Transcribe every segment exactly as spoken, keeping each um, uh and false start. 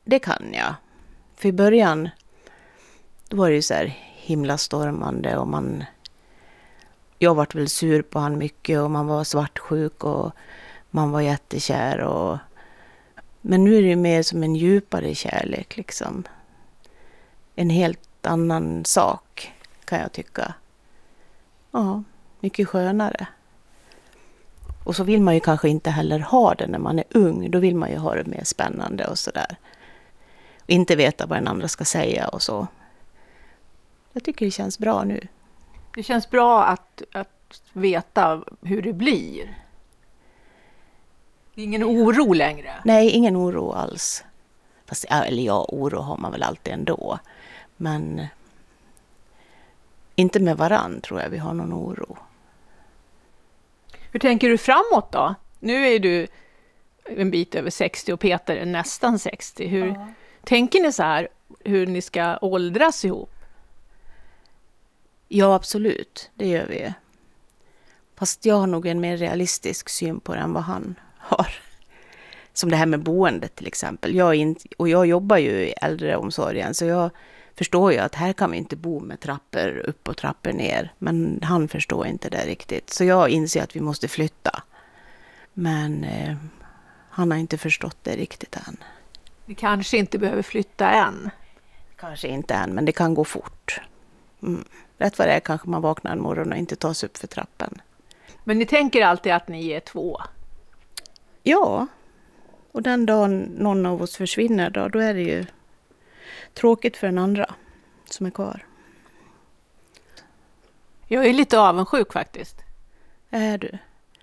det kan jag. För i början då var det ju så här himla stormande och man... Jag vart väl sur på han mycket och man var svartsjuk och man var jättekär. Och... Men nu är det ju mer som en djupare kärlek liksom. En helt annan sak kan jag tycka. Ja, mycket skönare. Och så vill man ju kanske inte heller ha det när man är ung. Då vill man ju ha det mer spännande och sådär. Och inte veta vad den andra ska säga och så. Jag tycker det känns bra nu. Det känns bra att, att veta hur det blir. Det är ingen oro längre. Nej, ingen oro alls. Fast, eller ja, oro har man väl alltid ändå. Men inte med varann tror jag vi har någon oro. Hur tänker du framåt då? Nu är du en bit över sextio och Peter är nästan sextio. Hur ja. Tänker ni så här hur ni ska åldras ihop? Ja, absolut. Det gör vi. Fast jag har nog en mer realistisk syn på det än vad han har. Som det här med boendet till exempel. Jag är in, och jag jobbar ju i äldreomsorgen så jag förstår ju att här kan vi inte bo med trappor upp och trappor ner. Men han förstår inte det riktigt. Så jag inser att vi måste flytta. Men eh, han har inte förstått det riktigt än. Vi kanske inte behöver flytta än. Kanske inte än, men det kan gå fort. Mm. Rätt vad det är kanske man vaknar en morgon och inte tas upp för trappen. Men ni tänker alltid att ni är två? Ja. Och den dagen någon av oss försvinner då, då är det ju tråkigt för den andra som är kvar. Jag är lite avundsjuk faktiskt. Är du?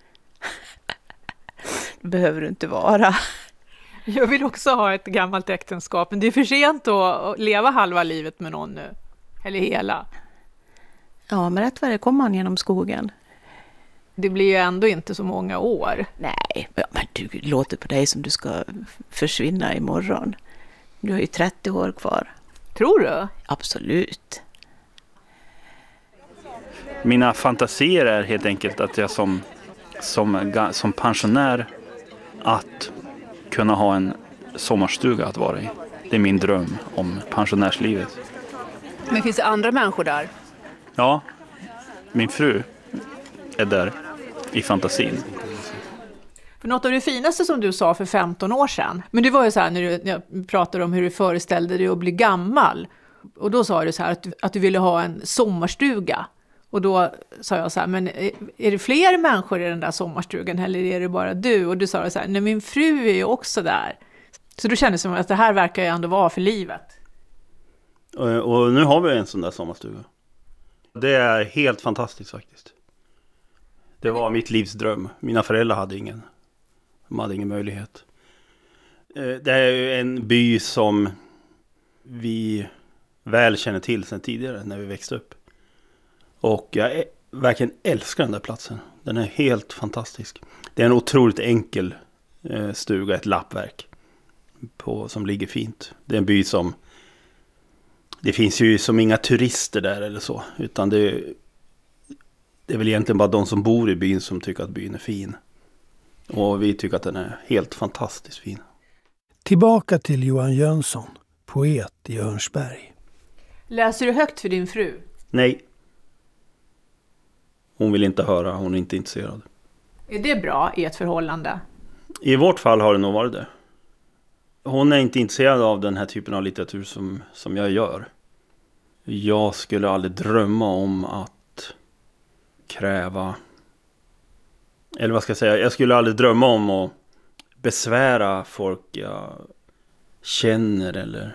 Det behöver du inte vara. Jag vill också ha ett gammalt äktenskap, men det är för sent att leva halva livet med någon nu. Eller hela. Ja, men rätt vad det kommer man genom skogen. Det blir ju ändå inte så många år. Nej, men du låter på dig som du ska försvinna imorgon. Du har ju trettio år kvar. Tror du? Absolut. Mina fantasier är helt enkelt att jag som, som, som pensionär att kunna ha en sommarstuga att vara i. Det är min dröm om pensionärslivet. Men finns det andra människor där? Ja, min fru är där i fantasin. För något av det finaste som du sa för femton år sedan, men det var ju så här när du, när jag pratade om hur du föreställde dig att bli gammal. Och då sa du så här att du, att du ville ha en sommarstuga. Och då sa jag så här, men är det fler människor i den där sommarstugan eller är det bara du? Och du sa så här, nej min fru är ju också där. Så då kändes det som att det här verkar ju ändå vara för livet. Och, och nu har vi en sån där sommarstuga. Det är helt fantastiskt faktiskt. Det var mitt livs dröm. Mina föräldrar hade ingen. De hade ingen möjlighet. Det är ju en by som vi väl känner till sedan tidigare när vi växte upp. Och jag är, verkligen älskar den där platsen. Den är helt fantastisk. Det är en otroligt enkel eh, stuga, ett lappverk på, som ligger fint. Det är en by som, det finns ju som inga turister där eller så. Utan det, det är väl egentligen bara de som bor i byn som tycker att byn är fin. Och vi tycker att den är helt fantastiskt fin. Tillbaka till Johan Jönsson, poet i Örnsberg. Läser du högt för din fru? Nej. Hon vill inte höra, hon är inte intresserad. Är det bra i ett förhållande? I vårt fall har det nog varit det. Hon är inte intresserad av den här typen av litteratur som, som jag gör. Jag skulle aldrig drömma om att kräva... Eller vad ska jag säga? Jag skulle aldrig drömma om att besvära folk jag känner eller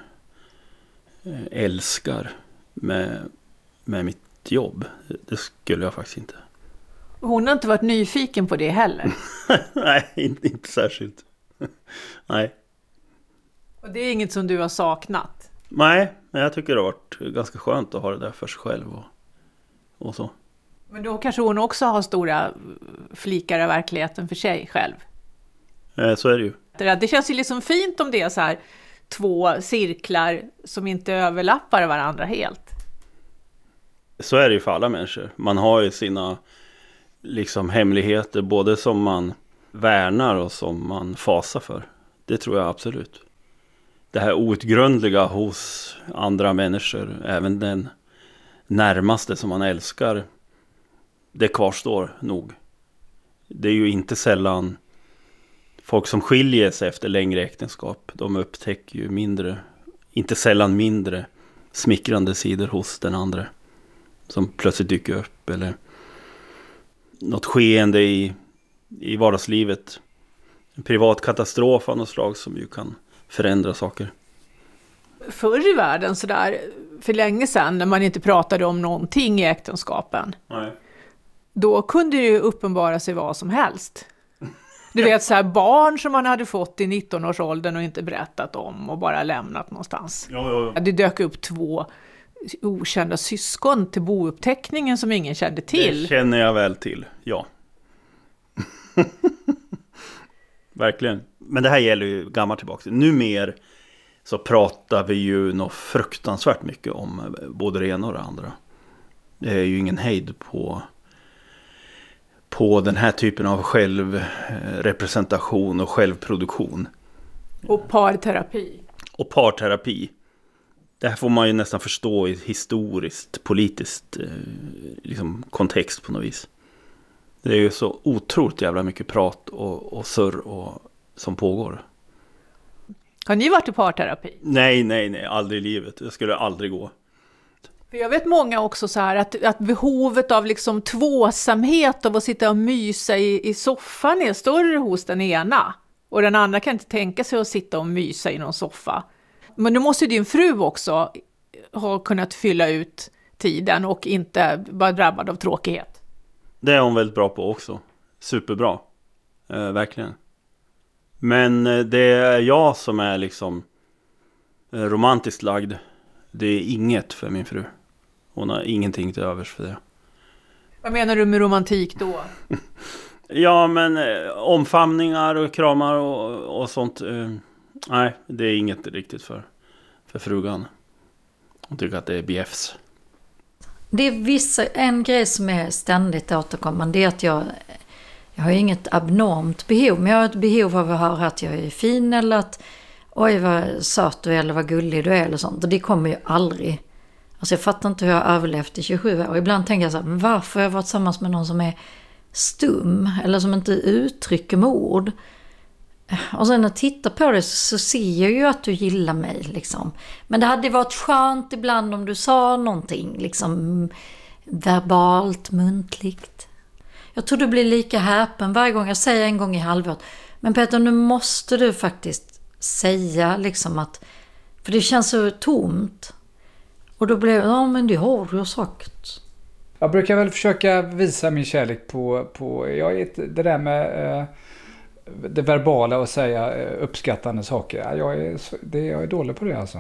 älskar med, med mitt jobb. Det skulle jag faktiskt inte. Hon har inte varit nyfiken på det heller? Nej, inte, inte särskilt. Nej. Och det är inget som du har saknat? Nej, men jag tycker det har varit ganska skönt att ha det där för sig själv och, och så. Men då kanske hon också har stora flikar av verkligheten för sig själv? Eh, så är det ju. Det känns ju liksom fint om det är så här två cirklar som inte överlappar varandra helt. Så är det ju för alla människor. Man har ju sina liksom hemligheter både som man värnar och som man fasar för. Det tror jag absolut. det här outgrundliga hos andra människor, även den närmaste som man älskar, det kvarstår nog. Det är ju inte sällan folk som skiljer sig efter längre äktenskap, de upptäcker ju mindre, inte sällan mindre smickrande sidor hos den andra som plötsligt dyker upp, eller något skeende i, i vardagslivet, en privat katastrof av något slag som ju kan förändra saker. Förr i världen så där, för länge sedan, när man inte pratade om någonting i äktenskapen, Nej. då kunde det ju uppenbara sig vad som helst. Du vet, så här barn som man hade fått i nitton-årsåldern och inte berättat om och bara lämnat någonstans. Jo, jo, jo. Det dök upp två okända syskon till bouppteckningen som ingen kände till. Det känner jag väl till, ja. Verkligen. Men det här gäller ju gammalt tillbaka. Numer så pratar vi ju något fruktansvärt mycket om både det ena och det andra. Det är ju ingen hejd på, på den här typen av självrepresentation och självproduktion. Och parterapi. Och parterapi. Det här får man ju nästan förstå i historiskt, politiskt liksom, kontext på något vis. Det är ju så otroligt jävla mycket prat och, och surr och, som pågår. Har ni varit i parterapi? Nej, nej, nej. Aldrig i livet. Det skulle aldrig gå. För jag vet många också så här att, att behovet av liksom tvåsamhet av att sitta och mysa i, i soffan är större hos den ena. Och den andra kan inte tänka sig att sitta och mysa i någon soffa. Men nu måste din fru också ha kunnat fylla ut tiden och inte vara drabbad av tråkighet. Det är hon väldigt bra på också. Superbra. Eh, verkligen. Men eh, det är jag som är liksom eh, romantiskt lagd. Det är inget för min fru. Hon har ingenting till övers för det. Vad menar du med romantik då? Ja, men eh, omfamningar och kramar och, och sånt. Eh, nej, det är inget riktigt för, för frugan. Hon tycker att det är bjäfs. Det är vissa, en grej som är ständigt återkommande, det är att jag, jag har inget abnormt behov, men jag har ett behov av att höra att jag är fin eller att oj vad söt du är eller vad gullig du är eller sånt. Och det kommer ju aldrig. Alltså jag fattar inte hur jag har överlevt i tjugosju år. Ibland tänker jag så här, men varför har jag varit tillsammans med någon som är stum eller som inte uttrycker med ord? Och sen när jag tittar på det så, så ser jag ju att du gillar mig liksom. Men det hade varit skönt ibland om du sa någonting liksom verbalt, muntligt. Jag tror du blir lika häpen varje gång jag säger en gång i halvåret. Men Peter, nu måste du faktiskt säga liksom att, för det känns så tomt. Och då blev det, ja men det har du sagt. Jag brukar väl försöka visa min kärlek på, på jag är det där med eh, det verbala och säga eh, uppskattande saker. Jag är, det, jag är dålig på det alltså.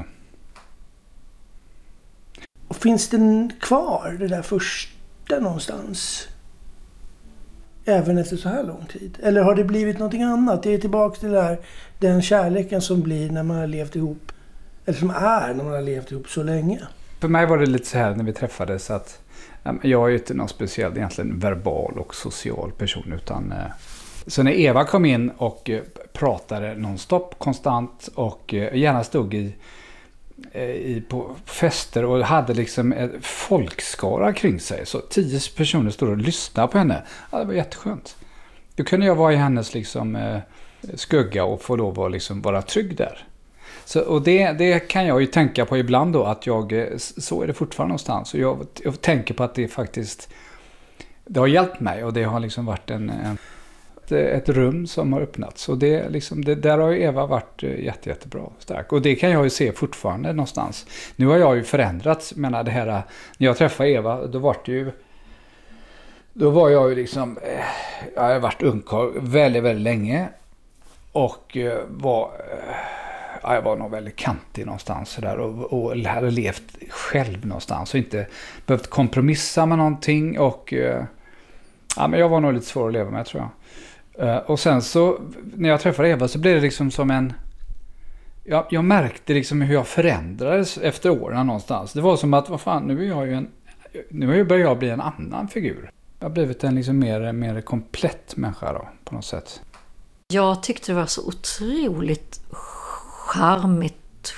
Och finns den kvar, det där första någonstans? Även efter så här lång tid? Eller har det blivit någonting annat? Det är tillbaka till det där, den kärleken som blir när man har levt ihop. Eller som är när man har levt ihop så länge. För mig var det lite så här när vi träffades att jag är ju inte någon speciell egentligen verbal och social person utan så när Eva kom in och pratade nonstop konstant och gärna stod i, i på fester och hade liksom en folkskara kring sig så tio personer stod och lyssnade på henne. Ja, det var jätteskönt. Då kunde jag vara i hennes liksom skugga och få lov att liksom vara trygg där. Så, och det, det kan jag ju tänka på ibland då att jag, så är det fortfarande någonstans. Och jag, jag tänker på att det faktiskt, det har hjälpt mig och det har liksom varit en, en, ett rum som har öppnats. Och det, liksom, det, där har ju Eva varit jätte, jättebra, stark. Och det kan jag ju se fortfarande någonstans. Nu har jag ju förändrats, menar det här, när jag träffade Eva, då var det ju, då var jag ju liksom, jag har varit ungkarl väldigt, väldigt länge och var... Ja, jag var nog väldigt kantig någonstans så där, och, och hade levt själv någonstans och inte behövt kompromissa med någonting och ja, men jag var nog lite svår att leva med tror jag. Och sen så när jag träffade Eva så blev det liksom som en jag, jag märkte liksom hur jag förändrades efter åren någonstans. Det var som att vad fan, nu är jag ju en nu börjar jag bli en annan figur. Jag har blivit en liksom mer, mer komplett människa då, på något sätt. Jag tyckte det var så otroligt charmigt,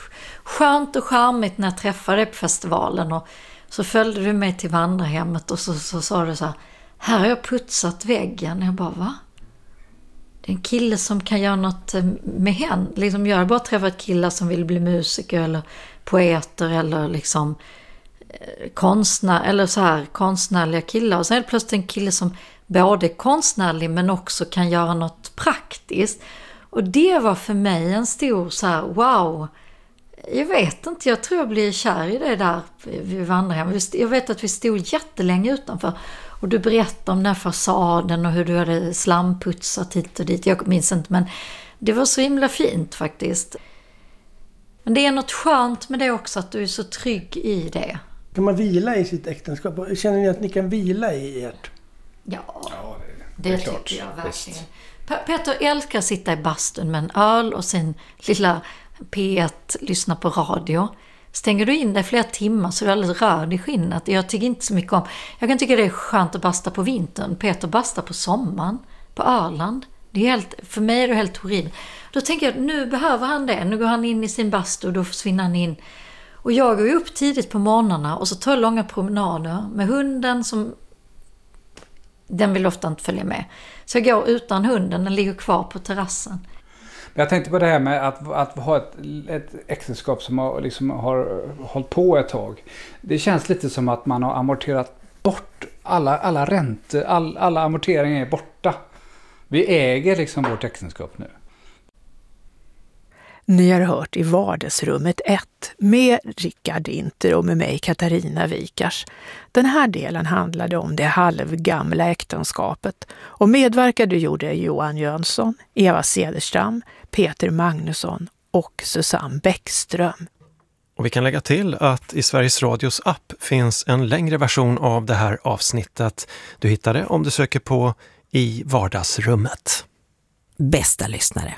skönt och charmigt när jag träffade dig på festivalen. Och så följde du mig till vandrarhemmet och så, så sa du så här: här har jag putsat väggen. Jag bara, va? Det är en kille som kan göra något med henne. Liksom, jag har bara träffat killar som vill bli musiker eller poeter eller liksom eh, konstnär, eller så här konstnärliga killar. Och sen är det plötsligt en kille som både är konstnärlig men också kan göra något praktiskt. Och det var för mig en stor så här, wow. Jag vet inte, jag tror jag blir kär i det där vid vandrarhemmet. Jag vet att vi stod jättelänge utanför. Och du berättade om den här fasaden och hur du hade slamputsat hit och dit. Jag minns inte, men det var så himla fint faktiskt. Men det är något skönt med det också, att du är så trygg i det. Kan man vila i sitt äktenskap? Känner ni att ni kan vila i ert? Ja, Ja, det, det, det är det klart. tycker jag verkligen. Visst. Peter älskar att sitta i bastun med en öl och sin lilla P ett, lyssna på radio. Stänger du in dig flera timmar så är du alldeles rörd i skinnet. Jag tycker inte så mycket om. Jag kan tycka det är skönt att basta på vintern. Peter bastar på sommaren, på Öland. Det är helt, för mig är det helt horribelt. Då tänker jag att nu behöver han det. Nu går han in i sin bastu och då försvinner han in. Och jag går ju upp tidigt på morgnarna och så tar jag långa promenader med hunden som... Den vill ofta inte följa med. Så jag går utan hunden, den ligger kvar på terrassen. Jag tänkte på det här med att, att ha ett, ett äktenskap som har, liksom har hållit på ett tag. Det känns lite som att man har amorterat bort alla, alla räntor, all, alla amorteringar är borta. Vi äger liksom vårt äktenskap nu. Ni har hört i vardagsrummet ett med Rickard Inter och med mig Katarina Wikars. Den här delen handlade om det halvgamla äktenskapet och medverkade gjorde Johan Jönsson, Eva Cederström, Peter Magnusson och Susanne Bäckström. Och vi kan lägga till att i Sveriges Radios app finns en längre version av det här avsnittet. Du hittar det om du söker på I vardagsrummet. Bästa lyssnare.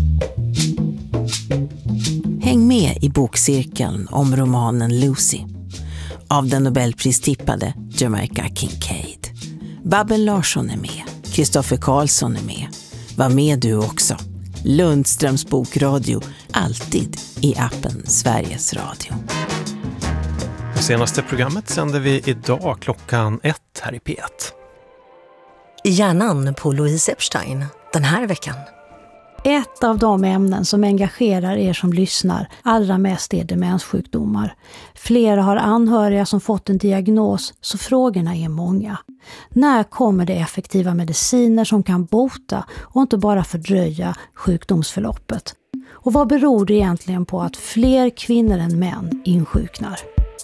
Häng med i bokcirkeln om romanen Lucy av den Nobelpristippade Jamaica Kincaid. Babben Larsson är med, Kristoffer Karlsson är med. Var med du också. Lundströms bokradio, alltid i appen Sveriges Radio. Det senaste programmet sänder vi idag klockan ett här i P ett. I hjärnan på Louise Epstein den här veckan. Ett av de ämnen som engagerar er som lyssnar allra mest är demenssjukdomar. Flera har anhöriga som fått en diagnos, så frågorna är många. När kommer det effektiva mediciner som kan bota och inte bara fördröja sjukdomsförloppet? Och vad beror det egentligen på att fler kvinnor än män insjuknar?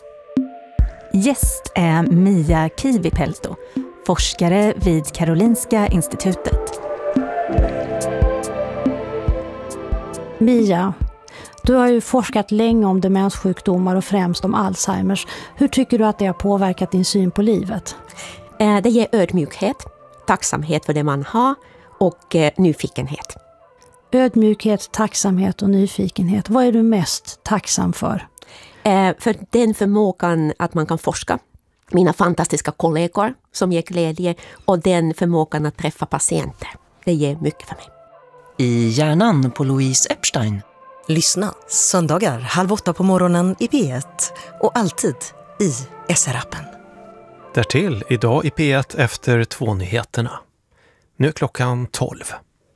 Gäst är Mia Kivipelto, forskare vid Karolinska institutet. Mia, du har ju forskat länge om demenssjukdomar och främst om Alzheimers. Hur tycker du att det har påverkat din syn på livet? Det ger ödmjukhet, tacksamhet för det man har och nyfikenhet. Ödmjukhet, tacksamhet och nyfikenhet. Vad är du mest tacksam för? För den förmågan att man kan forska. Mina fantastiska kollegor som ger glädje och den förmågan att träffa patienter. Det ger mycket för mig. I hjärnan på Louise Epstein. Lyssna söndagar halv åtta på morgonen i P ett och alltid i S R-appen. Därtill idag i P ett efter två nyheterna. Nu är klockan tolv.